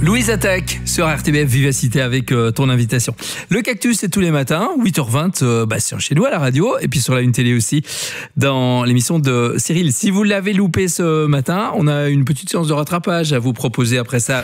Louise Attaque sur RTBF Vivacité avec ton invitation. Le Cactus, c'est tous les matins, 8h20 sur chez nous à la radio et puis sur la Une Télé aussi dans l'émission de Cyril. Si vous l'avez loupé ce matin, on a une petite séance de rattrapage à vous proposer après ça.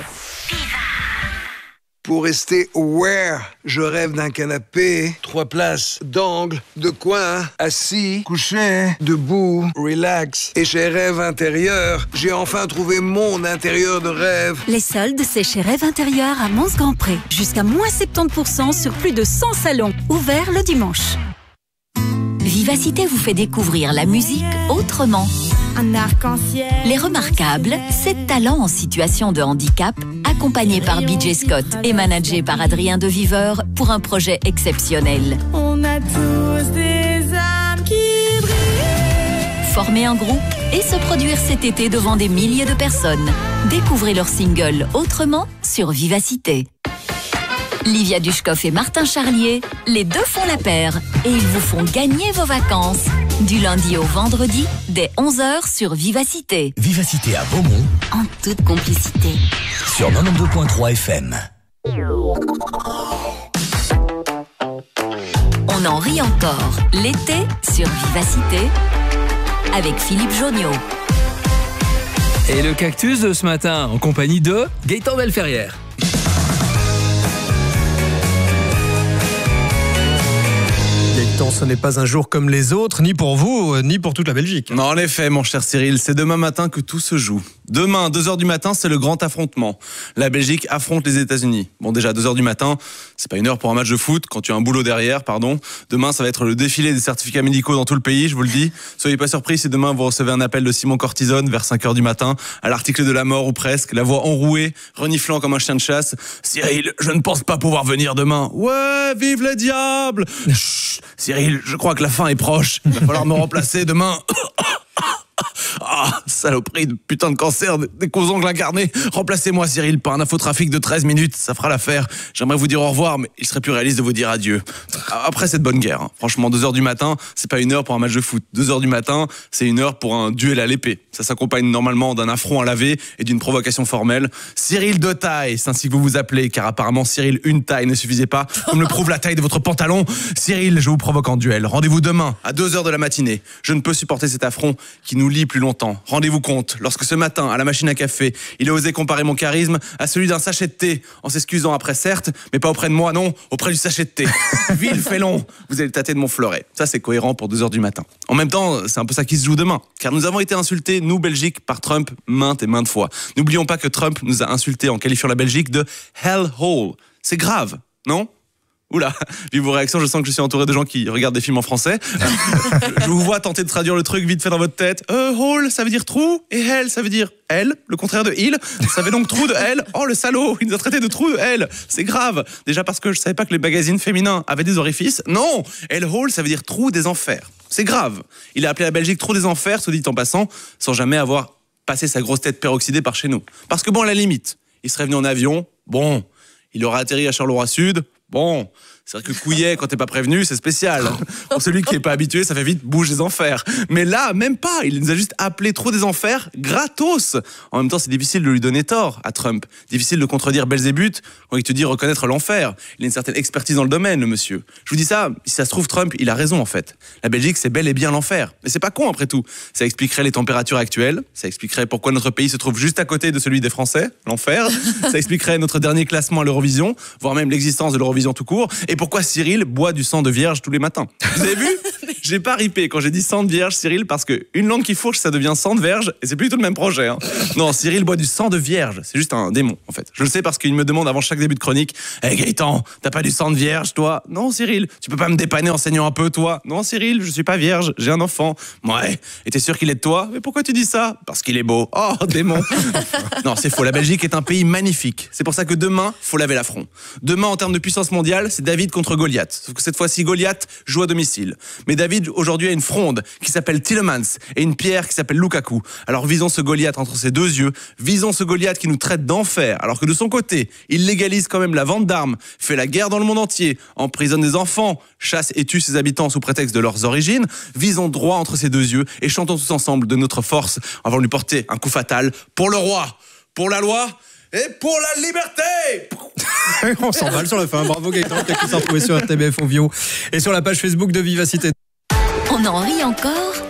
Pour rester aware, je rêve d'un canapé, 3 places, d'angle, de coin, assis, couché, debout, relax. Et chez Rêve Intérieur, j'ai enfin trouvé mon intérieur de rêve. Les soldes, c'est chez Rêve Intérieur à Mons-Grand-Pré. Jusqu'à moins 70% sur plus de 100 salons. Ouverts le dimanche. Vivacité vous fait découvrir la musique autrement. Un arc-en-ciel. Les Remarquables, 7 talents en situation de handicap, accompagnés par BJ Scott et managés par Adrien de Viveur pour un projet exceptionnel. On a tous des âmes qui brillent. Former un groupe et se produire cet été devant des milliers de personnes. Découvrez leur single Autrement sur Vivacité. Livia Dushkoff et Martin Charlier, les deux font la paire et ils vous font gagner vos vacances. Du lundi au vendredi, dès 11h sur Vivacité. Vivacité à Beaumont, en toute complicité. Sur 92.3 FM. On en rit encore. L'été sur Vivacité avec Philippe Joniot. Et le Cactus de ce matin en compagnie de Gaëtan Delferrière. Ce n'est pas un jour comme les autres, ni pour vous, ni pour toute la Belgique. Non, en effet, mon cher Cyril, c'est demain matin que tout se joue. Demain, 2h du matin, c'est le grand affrontement. La Belgique affronte les États-Unis. Bon, déjà, 2h du matin, c'est pas une heure pour un match de foot, quand tu as un boulot derrière, pardon. Demain, ça va être le défilé des certificats médicaux dans tout le pays, je vous le dis. Soyez pas surpris si demain, vous recevez un appel de Simon Cortisone vers 5h du matin, à l'article de la mort ou presque, la voix enrouée, reniflant comme un chien de chasse. Cyril, je ne pense pas pouvoir venir demain. Ouais, vive les diables! Chut, Cyril, je crois que la fin est proche. Il va falloir me remplacer demain. Ah, saloperie de putain de cancer des ongles incarnés. Remplacez-moi, Cyril, par un infotrafic de 13 minutes, ça fera l'affaire. J'aimerais vous dire au revoir, mais il serait plus réaliste de vous dire adieu. Après cette bonne guerre, hein. Franchement, 2h du matin, c'est pas une heure pour un match de foot. 2h du matin, c'est une heure pour un duel à l'épée. Ça s'accompagne normalement d'un affront à laver et d'une provocation formelle. Cyril de taille, c'est ainsi que vous vous appelez, car apparemment Cyril une taille ne suffisait pas, comme le prouve la taille de votre pantalon. Cyril, je vous provoque en duel. Rendez-vous demain, à 2h de la matinée. Je ne peux supporter cet affront qui nous lie plus longtemps. Rendez-vous compte, lorsque ce matin, à la machine à café, il a osé comparer mon charisme à celui d'un sachet de thé, en s'excusant après certes, mais pas auprès de moi, non, auprès du sachet de thé. Vil félon, vous allez tâter de mon fleuret. Ça, c'est cohérent pour 2h du matin. En même temps, c'est un peu ça qui se joue demain, car nous avons été insultés, nous, Belgique, par Trump, maintes et maintes fois. N'oublions pas que Trump nous a insultés en qualifiant la Belgique de hellhole. C'est grave, non ? Oula, vu vos réactions, je sens que je suis entouré de gens qui regardent des films en français. Je vous vois tenter de traduire le truc vite fait dans votre tête. Hole, ça veut dire trou, et hell, ça veut dire elle, le contraire de il. Ça fait donc trou de elle. Oh, le salaud, il nous a traité de trou de elle. C'est grave. Déjà parce que je savais pas que les magazines féminins avaient des orifices. Non, hole, ça veut dire trou des enfers. C'est grave. Il a appelé la Belgique trou des enfers, soit dit en passant, sans jamais avoir passé sa grosse tête peroxydée par chez nous. Parce que bon, à la limite, il serait venu en avion, bon, il aurait atterri à Charleroi-Sud, bon, c'est vrai que Couillet, quand t'es pas prévenu, c'est spécial. Pour celui qui est pas habitué, ça fait vite bouge des enfers. Mais là, même pas. Il nous a juste appelé trop des enfers gratos. En même temps, c'est difficile de lui donner tort à Trump. Difficile de contredire Belzébuth quand il te dit reconnaître l'enfer. Il a une certaine expertise dans le domaine, le monsieur. Je vous dis ça, si ça se trouve, Trump, il a raison en fait. La Belgique, c'est bel et bien l'enfer. Mais c'est pas con après tout. Ça expliquerait les températures actuelles. Ça expliquerait pourquoi notre pays se trouve juste à côté de celui des Français, l'enfer. Ça expliquerait notre dernier classement à l'Eurovision, voire même l'existence de l'Eurovision tout court. Et pourquoi Cyril boit du sang de vierge tous les matins. Vous avez vu ? J'ai pas ripé quand j'ai dit sang de vierge, Cyril, parce que une langue qui fourche, ça devient sang de verge, et c'est plutôt le même projet. Hein. Non, Cyril boit du sang de vierge. C'est juste un démon, en fait. Je le sais parce qu'il me demande avant chaque début de chronique, « Hey Gaëtan, t'as pas du sang de vierge, toi ?»« Non, Cyril, tu peux pas me dépanner en saignant un peu, toi ?»« Non, Cyril, je suis pas vierge, j'ai un enfant. »« Ouais, et t'es sûr qu'il est de toi ?»« Mais pourquoi tu dis ça ?»« Parce qu'il est beau. » Oh, démon. Non, c'est faux. La Belgique est un pays magnifique. C'est pour ça que demain, faut laver l'affront. Demain, en termes de puissance mondiale, c'est David contre Goliath. Sauf que cette fois-ci, Goliath joue à domicile. Mais David, aujourd'hui, a une fronde qui s'appelle Tielemans et une pierre qui s'appelle Lukaku. Alors visons ce Goliath entre ses deux yeux. Visons ce Goliath qui nous traite d'enfer. Alors que de son côté, il légalise quand même la vente d'armes, fait la guerre dans le monde entier, emprisonne des enfants, chasse et tue ses habitants sous prétexte de leurs origines. Visons droit entre ses deux yeux et chantons tous ensemble de notre force avant de lui porter un coup fatal pour le roi, pour la loi et pour la liberté. On s'emballe sur la fin. Bravo Gaëtan, qui s'en trouvé sur RTBF Ovio et sur la page Facebook de Vivacité. On en rit encore